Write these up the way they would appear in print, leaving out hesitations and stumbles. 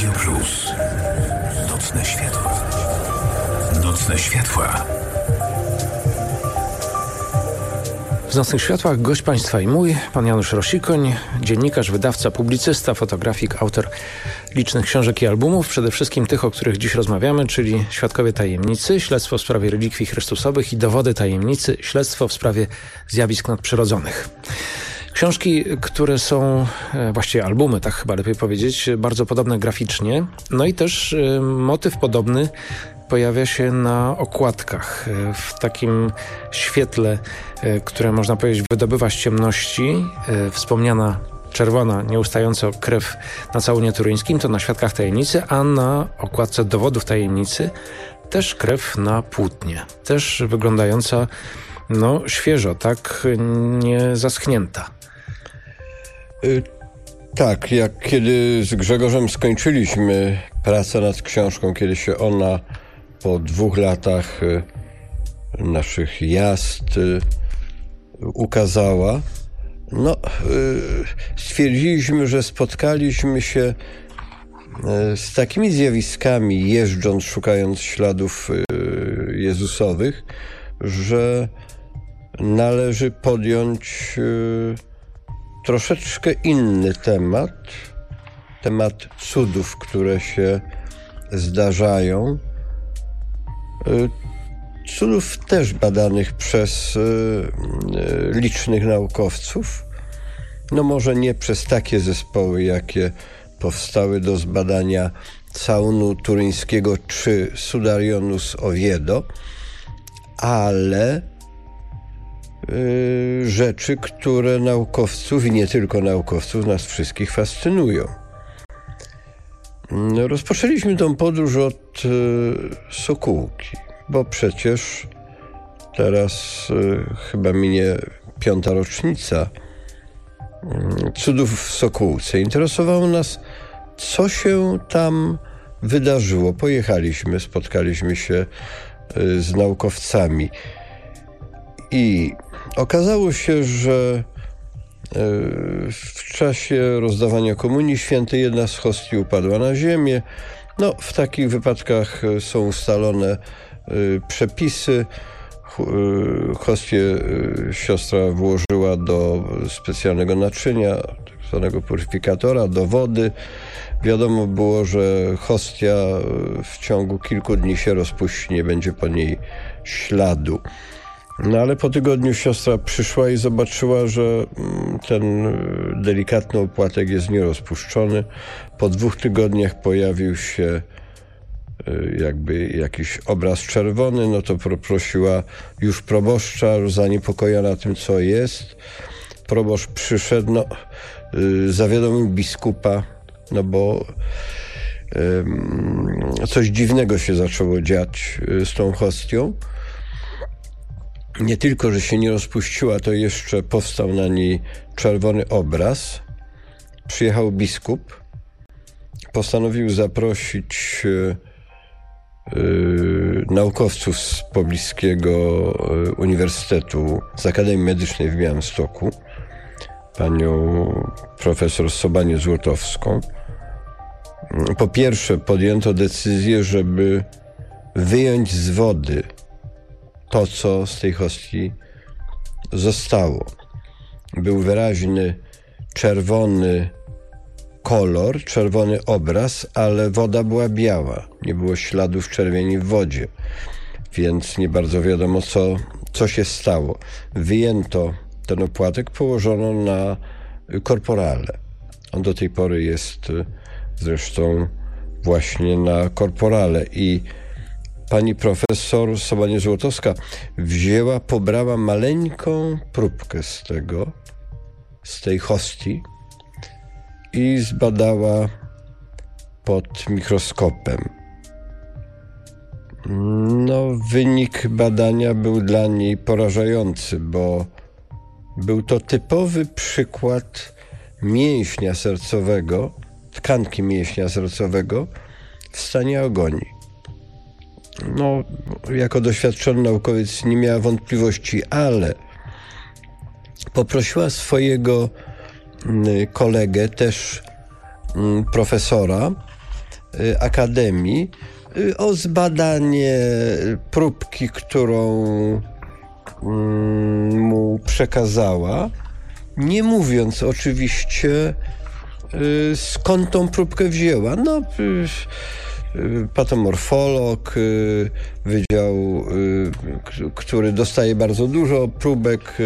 Radio Plus. Nocne światła. Nocne światła. W Nocnych Światłach gość Państwa i mój, pan Janusz Rosikoń, dziennikarz, wydawca, publicysta, fotografik, autor licznych książek i albumów, przede wszystkim tych, o których dziś rozmawiamy, czyli Świadkowie Tajemnicy, Śledztwo w sprawie relikwii chrystusowych i Dowody Tajemnicy, Śledztwo w sprawie zjawisk nadprzyrodzonych. Książki, które są, właściwie albumy, tak chyba lepiej powiedzieć, bardzo podobne graficznie, no i też motyw podobny pojawia się na okładkach w takim świetle, które można powiedzieć wydobywa z ciemności. Wspomniana czerwona, nieustająco krew na całunie turyńskim to na Świadkach Tajemnicy, a na okładce Dowodów Tajemnicy też krew na płótnie. Też wyglądająca świeżo, tak nie zaschnięta. Tak, jak kiedy z Grzegorzem skończyliśmy pracę nad książką, kiedy się ona po 2 latach naszych jazd ukazała, stwierdziliśmy, że spotkaliśmy się z takimi zjawiskami, jeżdżąc, szukając śladów Jezusowych, że należy podjąć troszeczkę inny temat cudów, które się zdarzają. Cudów też badanych przez licznych naukowców. Może nie przez takie zespoły, jakie powstały do zbadania całunu turyńskiego czy Sudarionus Oviedo, ale rzeczy, które naukowców i nie tylko naukowców, nas wszystkich fascynują. Rozpoczęliśmy tą podróż od Sokółki, bo przecież teraz chyba minie 5. rocznica cudów w Sokółce. Interesowało nas, co się tam wydarzyło. Pojechaliśmy, spotkaliśmy się z naukowcami i okazało się, że w czasie rozdawania Komunii Świętej jedna z hostii upadła na ziemię. W takich wypadkach są ustalone przepisy. Hostię siostra włożyła do specjalnego naczynia, tak zwanego puryfikatora, do wody. Wiadomo było, że hostia w ciągu kilku dni się rozpuści, nie będzie po niej śladu. Ale po tygodniu siostra przyszła i zobaczyła, że ten delikatny opłatek jest nierozpuszczony. Po 2 tygodniach pojawił się jakby jakiś obraz czerwony, to prosiła już proboszcza, zaniepokojona tym, co jest. Proboszcz przyszedł, zawiadomił biskupa, bo coś dziwnego się zaczęło dziać z tą hostią. Nie tylko, że się nie rozpuściła, to jeszcze powstał na niej czerwony obraz. Przyjechał biskup, postanowił zaprosić naukowców z pobliskiego uniwersytetu, z Akademii Medycznej w Białymstoku, panią profesor Sobanię Złotowską. Po pierwsze podjęto decyzję, żeby wyjąć z wody to, co z tej hostii zostało. Był wyraźny czerwony kolor, czerwony obraz, ale woda była biała. Nie było śladów czerwieni w wodzie, więc nie bardzo wiadomo, co się stało. Wyjęto ten opłatek, położono na korporale. On do tej pory jest zresztą właśnie na korporale i pani profesor Sobania Złotowska pobrała maleńką próbkę z tej hostii i zbadała pod mikroskopem. Wynik badania był dla niej porażający, bo był to typowy przykład mięśnia sercowego, tkanki mięśnia sercowego w stanie agonii. Jako doświadczony naukowiec nie miała wątpliwości, ale poprosiła swojego kolegę, też profesora, Akademii o zbadanie próbki, którą mu przekazała, nie mówiąc oczywiście, skąd tą próbkę wzięła. No, patomorfolog, wydział, który dostaje bardzo dużo próbek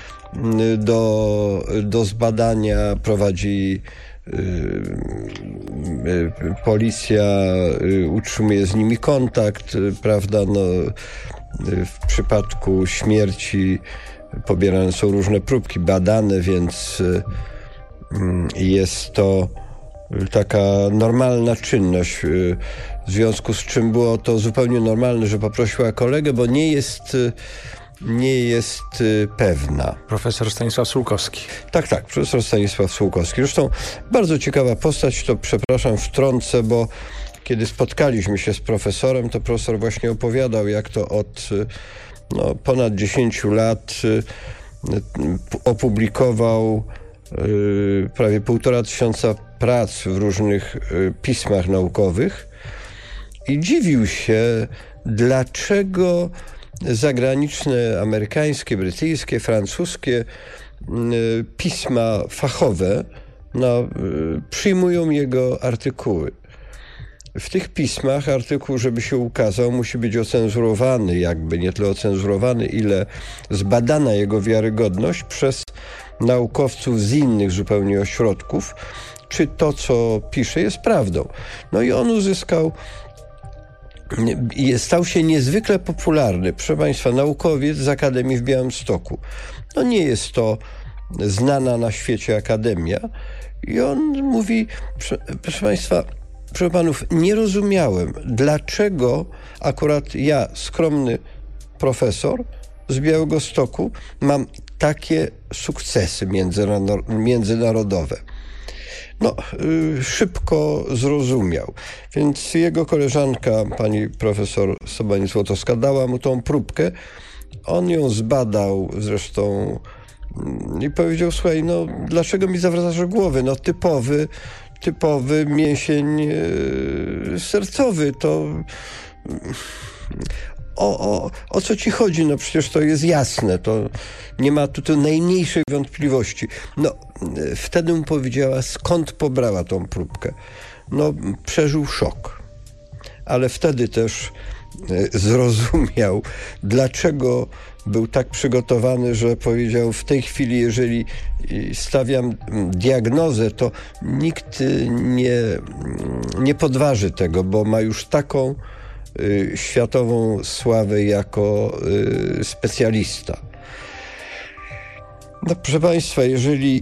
do zbadania, prowadzi policja, utrzymuje z nimi kontakt, prawda, no, w przypadku śmierci pobierane są różne próbki, badane, więc jest to taka normalna czynność, w związku z czym było to zupełnie normalne, że poprosiła kolegę, bo nie jest pewna. Profesor Stanisław Sułkowski. Tak, profesor Stanisław Sułkowski. Zresztą bardzo ciekawa postać, to przepraszam, wtrącę, bo kiedy spotkaliśmy się z profesorem, to profesor właśnie opowiadał, jak to od ponad 10 lat opublikował prawie 1500 prac w różnych pismach naukowych i dziwił się, dlaczego zagraniczne, amerykańskie, brytyjskie, francuskie pisma fachowe przyjmują jego artykuły. W tych pismach artykuł, żeby się ukazał, musi być ocenzurowany, jakby nie tyle ocenzurowany, ile zbadana jego wiarygodność przez naukowców z innych zupełnie ośrodków, czy to, co pisze, jest prawdą. No i on stał się niezwykle popularny. Proszę Państwa, naukowiec z Akademii w Białymstoku. No nie jest to znana na świecie akademia. I on mówi, proszę Państwa, proszę Panów, nie rozumiałem, dlaczego akurat ja, skromny profesor z Białegostoku, mam takie sukcesy międzynarodowe. No, szybko zrozumiał. Więc jego koleżanka, pani profesor Sobani-Złotowska, dała mu tą próbkę. On ją zbadał zresztą i powiedział, słuchaj, no dlaczego mi zawracasz głowy? No typowy mięsień sercowy, to o co ci chodzi? No przecież to jest jasne, to nie ma tu najmniejszej wątpliwości. No, wtedy mu powiedziała, skąd pobrała tą próbkę. No, przeżył szok. Ale wtedy też zrozumiał, dlaczego był tak przygotowany, że powiedział, w tej chwili, jeżeli stawiam diagnozę, to nikt nie podważy tego, bo ma już taką światową sławę jako specjalista. No, proszę Państwa, jeżeli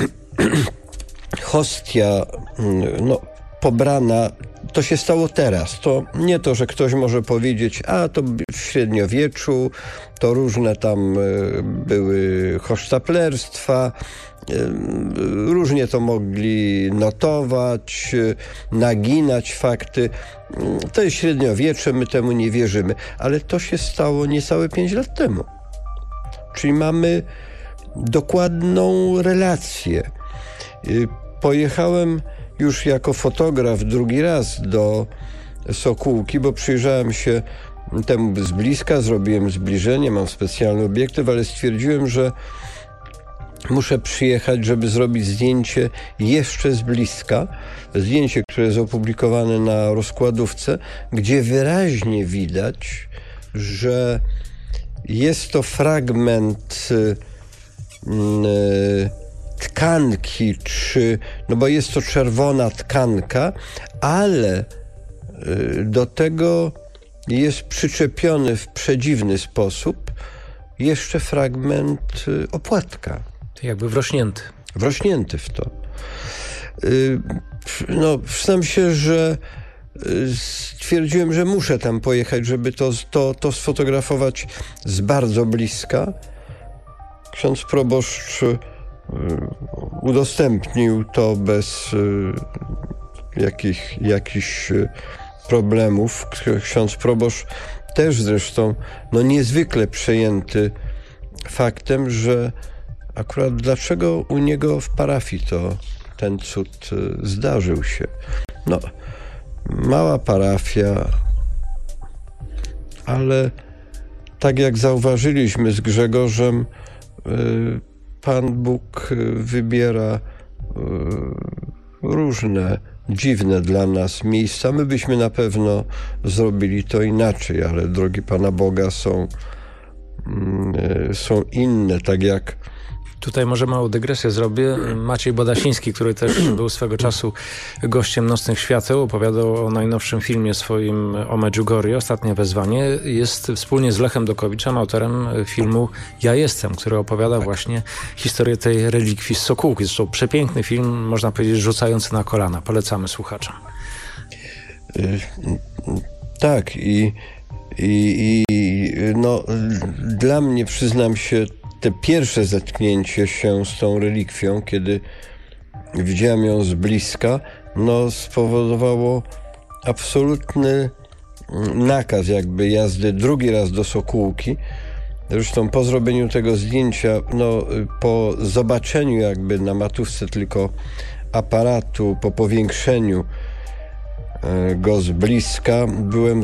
hostia pobrana, to się stało teraz. To nie to, że ktoś może powiedzieć, a to w średniowieczu, to różne tam były hochsztaplerstwa, różnie to mogli notować, naginać fakty. To jest średniowiecze, my temu nie wierzymy. Ale to się stało niecałe 5 lat temu. Czyli mamy dokładną relację. Pojechałem już jako fotograf drugi raz do Sokółki, bo przyjrzałem się temu z bliska, zrobiłem zbliżenie, mam specjalny obiektyw, ale stwierdziłem, że muszę przyjechać, żeby zrobić zdjęcie jeszcze z bliska. Zdjęcie, które jest opublikowane na rozkładówce, gdzie wyraźnie widać, że jest to fragment tkanki, bo jest to czerwona tkanka, ale do tego jest przyczepiony w przedziwny sposób jeszcze fragment opłatka. Jakby wrośnięty. Wrośnięty w to. No, przyznam się, że stwierdziłem, że muszę tam pojechać, żeby to sfotografować z bardzo bliska. Ksiądz proboszcz udostępnił to bez jakichś problemów. Ksiądz proboszcz też zresztą niezwykle przejęty faktem, że akurat dlaczego u niego w parafii ten cud zdarzył się. mała parafia, ale tak jak zauważyliśmy z Grzegorzem, Pan Bóg wybiera różne, dziwne dla nas miejsca. My byśmy na pewno zrobili to inaczej, ale drogi Pana Boga są inne, tak jak... Tutaj może małą dygresję zrobię. Maciej Bodasiński, który też był swego czasu gościem Nocnych Świateł, opowiadał o najnowszym filmie swoim o Medjugorje, Ostatnie wezwanie. Jest wspólnie z Lechem Dokowiczem autorem filmu Ja jestem, który opowiada właśnie historię tej relikwii z Sokółki. Zresztą przepiękny film, można powiedzieć, rzucający na kolana. Polecamy słuchaczom. Tak i no, dla mnie, przyznam się, te pierwsze zetknięcie się z tą relikwią, kiedy widziałem ją z bliska, no spowodowało absolutny nakaz jakby jazdy drugi raz do Sokółki. Zresztą po zrobieniu tego zdjęcia, no po zobaczeniu jakby na matówce tylko aparatu, po powiększeniu go z bliska, byłem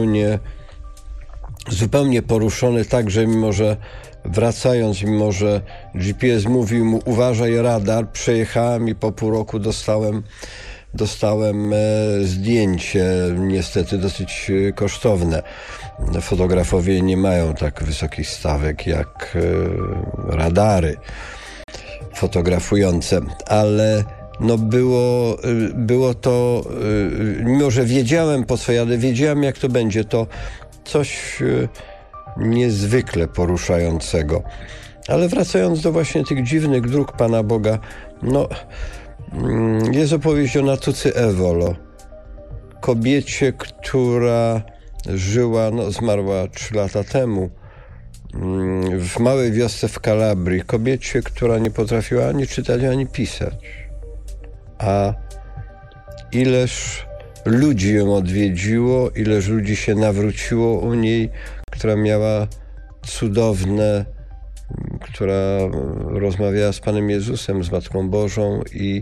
zupełnie poruszony, tak, że mimo że wracając, mimo że GPS mówił mu uważaj radar, przejechałem i po pół roku dostałem zdjęcie, niestety dosyć kosztowne. Fotografowie nie mają tak wysokich stawek jak radary fotografujące, ale no było to, mimo że wiedziałem, po co jadę, wiedziałem jak to będzie, to coś niezwykle poruszającego. Ale wracając do właśnie tych dziwnych dróg Pana Boga, no jest opowieść o Natucy Ewolo, kobiecie, która żyła, no zmarła 3 lata temu, w małej wiosce w Kalabrii, kobiecie, która nie potrafiła ani czytać, ani pisać. A ileż ludzi ją odwiedziło, ileż ludzi się nawróciło u niej, która miała cudowne, która rozmawiała z Panem Jezusem, z Matką Bożą i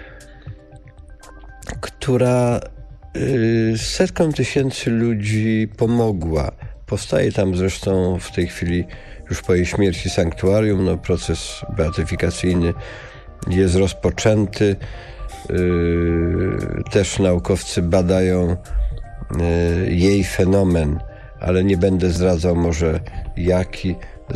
która setkom tysięcy ludzi pomogła. Powstaje tam zresztą w tej chwili, już po jej śmierci, sanktuarium, no proces beatyfikacyjny jest rozpoczęty. Też naukowcy badają jej fenomen, ale nie będę zdradzał może jaki.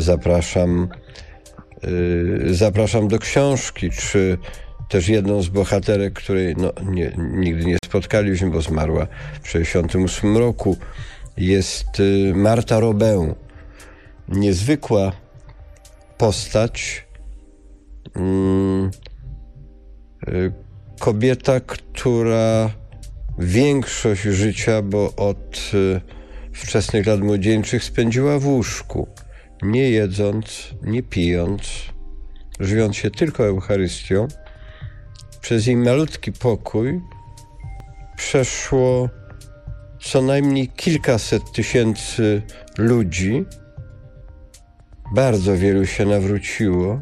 Zapraszam do książki, czy też jedną z bohaterek, której nigdy nie spotkaliśmy, bo zmarła w 1968 roku, jest Marta Robin. Niezwykła postać, kobieta, która większość życia, bo od wczesnych lat młodzieńczych spędziła w łóżku, nie jedząc, nie pijąc, żywiąc się tylko Eucharystią. Przez jej malutki pokój przeszło co najmniej kilkaset tysięcy ludzi. Bardzo wielu się nawróciło.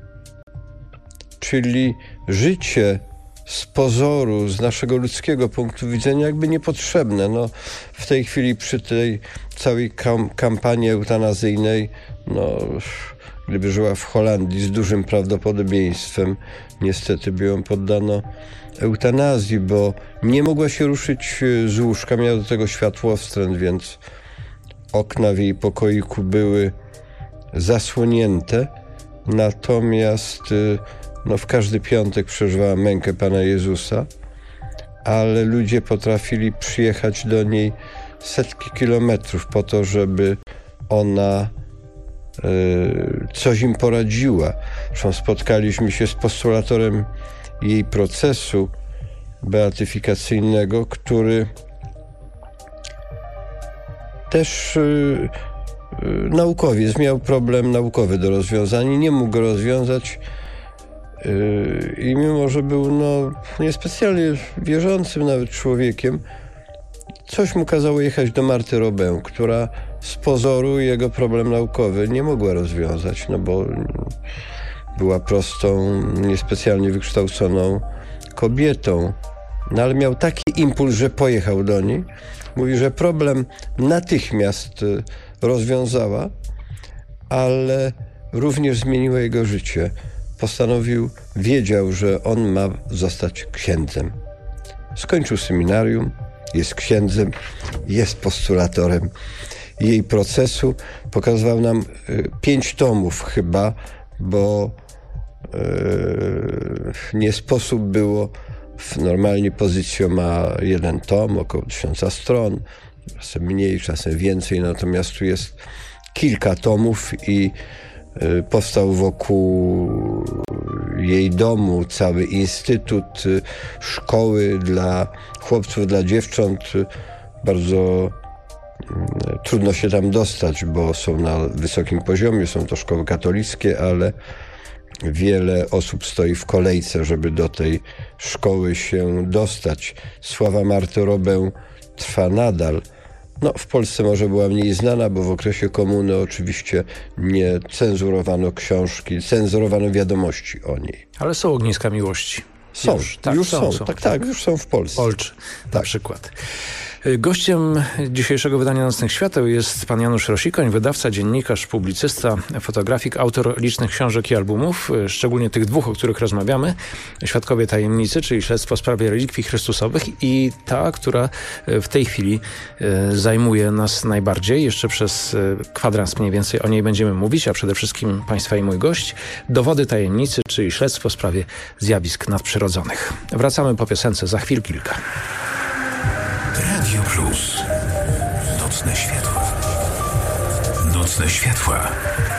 Czyli życie z pozoru, z naszego ludzkiego punktu widzenia jakby niepotrzebne. No, w tej chwili przy tej całej kampanii eutanazyjnej, no, gdyby żyła w Holandii, z dużym prawdopodobieństwem niestety by ją poddano eutanazji, bo nie mogła się ruszyć z łóżka, miała do tego światłowstręt, więc okna w jej pokoiku były zasłonięte, natomiast no, w każdy piątek przeżywała mękę Pana Jezusa, ale ludzie potrafili przyjechać do niej setki kilometrów po to, żeby ona coś im poradziła. Zresztą spotkaliśmy się z postulatorem jej procesu beatyfikacyjnego, który też naukowiec miał problem naukowy do rozwiązania, nie mógł go rozwiązać i mimo, że był niespecjalnie wierzącym nawet człowiekiem, coś mu kazało jechać do Marty Robin, która z pozoru jego problem naukowy nie mogła rozwiązać, bo była prostą, niespecjalnie wykształconą kobietą. No ale miał taki impuls, że pojechał do niej. Mówi, że problem natychmiast rozwiązała, ale również zmieniło jego życie. Wiedział, że on ma zostać księdzem. Skończył seminarium, jest księdzem, jest postulatorem jej procesu. Pokazywał nam 5 tomów chyba, bo nie sposób było, normalnie pozycja ma 1 tom, około 1000 stron, czasem mniej, czasem więcej, natomiast tu jest kilka tomów i powstał wokół jej domu cały instytut, szkoły dla chłopców, dla dziewcząt. Bardzo trudno się tam dostać, bo są na wysokim poziomie, są to szkoły katolickie, ale wiele osób stoi w kolejce, żeby do tej szkoły się dostać. Sława Marty Robę trwa nadal. No, w Polsce może była mniej znana, bo w okresie komuny oczywiście nie cenzurowano książki, cenzurowano wiadomości o niej. Ale są ogniska miłości. Są, już są. Tak, już są w Polsce. Olczy na przykład. Gościem dzisiejszego wydania Nocnych Świateł jest pan Janusz Rosikoń, wydawca, dziennikarz, publicysta, fotografik, autor licznych książek i albumów, szczególnie tych 2, o których rozmawiamy. Świadkowie tajemnicy, czyli śledztwo w sprawie relikwii chrystusowych, i ta, która w tej chwili zajmuje nas najbardziej. Jeszcze przez kwadrans mniej więcej o niej będziemy mówić, a przede wszystkim państwa i mój gość. Dowody tajemnicy, czyli śledztwo w sprawie zjawisk nadprzyrodzonych. Wracamy po piosence za chwil kilka. Radio Plus. Nocne światła. Nocne światła.